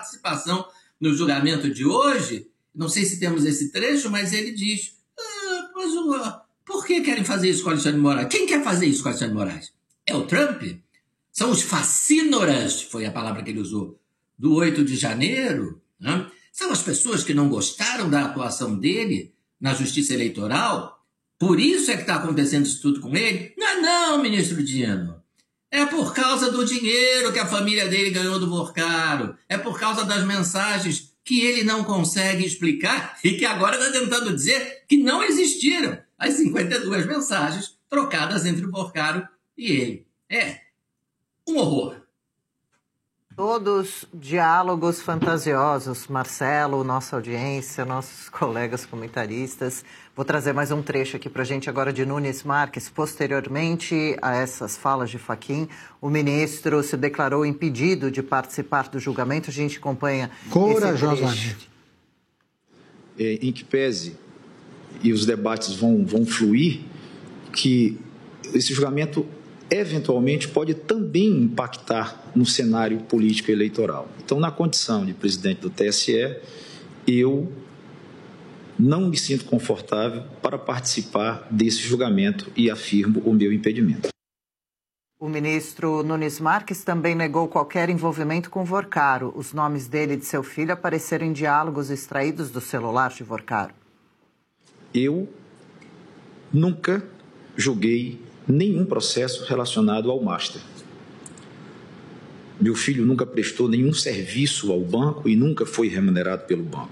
participação no julgamento de hoje, não sei se temos esse trecho, mas ele diz, por que querem fazer isso com o Alexandre de Moraes? Quem quer fazer isso com o Alexandre de Moraes? É o Trump? São os facínoras, foi a palavra que ele usou, do 8 de janeiro? Né? São as pessoas que não gostaram da atuação dele na justiça eleitoral? Por isso é que está acontecendo isso tudo com ele? Não, ministro Dino. É por causa do dinheiro que a família dele ganhou do Vorcaro. É por causa das mensagens que ele não consegue explicar e que agora está tentando dizer que não existiram as 52 mensagens trocadas entre o Vorcaro e ele. É um horror. Todos diálogos fantasiosos, Marcelo, nossa audiência, nossos colegas comentaristas. Vou trazer mais um trecho aqui para a gente agora de Nunes Marques. Posteriormente a essas falas de Fachin, o ministro se declarou impedido de participar do julgamento. A gente acompanha corajosamente. Em que pese, e os debates vão fluir, que esse julgamento eventualmente pode também impactar no cenário político eleitoral. Então, na condição de presidente do TSE, eu não me sinto confortável para participar desse julgamento e afirmo o meu impedimento. O ministro Nunes Marques também negou qualquer envolvimento com Vorcaro. Os nomes dele e de seu filho apareceram em diálogos extraídos do celular de Vorcaro. Eu nunca julguei nenhum processo relacionado ao Master. Meu filho nunca prestou nenhum serviço ao banco e nunca foi remunerado pelo banco.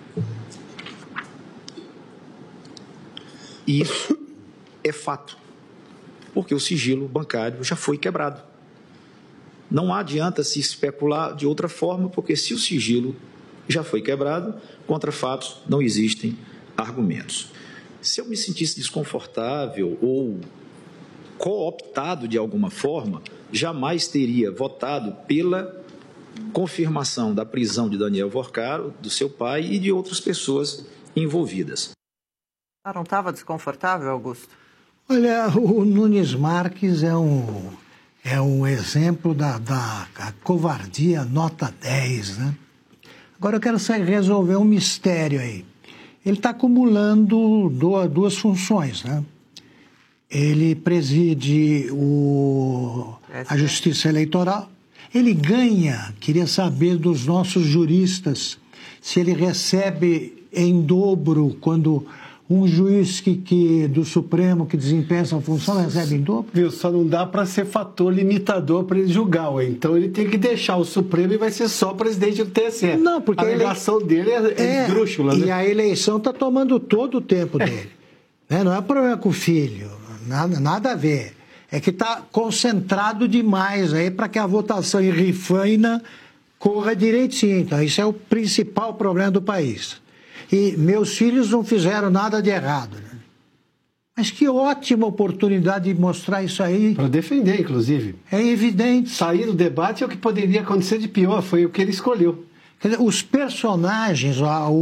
E isso é fato, porque o sigilo bancário já foi quebrado. Não adianta se especular de outra forma, porque se o sigilo já foi quebrado, contra fatos não existem argumentos. Se eu me sentisse desconfortável ou cooptado de alguma forma, jamais teria votado pela confirmação da prisão de Daniel Vorcaro, do seu pai e de outras pessoas envolvidas. Não estava desconfortável, Augusto? Olha, o Nunes Marques é um exemplo da covardia nota 10, né? Agora eu quero resolver um mistério aí. Ele está acumulando duas funções, né? Ele preside a Justiça Eleitoral. Ele ganha, queria saber dos nossos juristas, se ele recebe em dobro quando um juiz do Supremo que desempenha essa função recebe em dobro. Viu, só não dá para ser fator limitador para ele julgar, ué. Então ele tem que deixar o Supremo e vai ser só presidente do TSE. Não, porque a eleição dele é esdrúxula, né? E a eleição está tomando todo o tempo dele. Né? Não é problema com o filho. Nada a ver. É que está concentrado demais aí para que a votação em Rifaina corra direitinho. Então, isso é o principal problema do país. E meus filhos não fizeram nada de errado. Né? Mas que ótima oportunidade de mostrar isso aí. Para defender, inclusive. É evidente. Sair do debate é o que poderia acontecer de pior, foi o que ele escolheu. Quer dizer, os personagens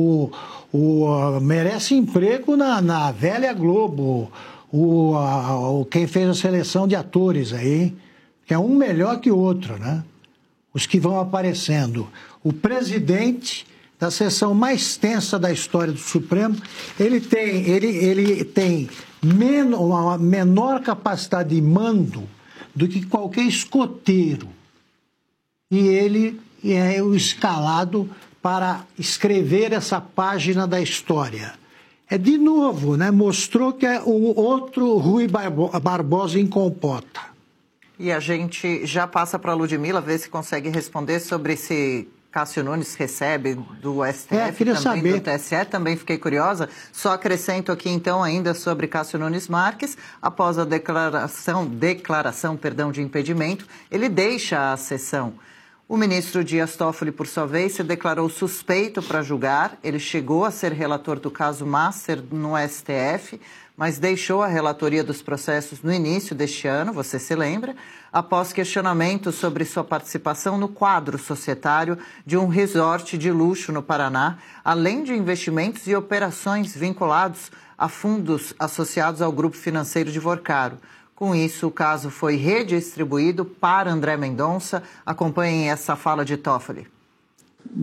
merecem emprego na velha Globo. Quem fez a seleção de atores aí, que é um melhor que o outro, né? Os que vão aparecendo. O presidente da sessão mais tensa da história do Supremo, ele tem uma menor capacidade de mando do que qualquer escoteiro. E ele é o escalado para escrever essa página da história. De novo, né, mostrou que é o outro Rui Barbosa em compota. E a gente já passa para a Ludmila, ver se consegue responder sobre se Cássio Nunes recebe do STF, queria também saber. do TSE, também fiquei curiosa. Só acrescento aqui, então, ainda sobre Cássio Nunes Marques, após a declaração de impedimento, ele deixa a sessão. O ministro Dias Toffoli, por sua vez, se declarou suspeito para julgar. Ele chegou a ser relator do caso Master no STF, mas deixou a relatoria dos processos no início deste ano, você se lembra, após questionamentos sobre sua participação no quadro societário de um resort de luxo no Paraná, além de investimentos e operações vinculados a fundos associados ao grupo financeiro de Vorcaro. Com isso, o caso foi redistribuído para André Mendonça. Acompanhem essa fala de Toffoli.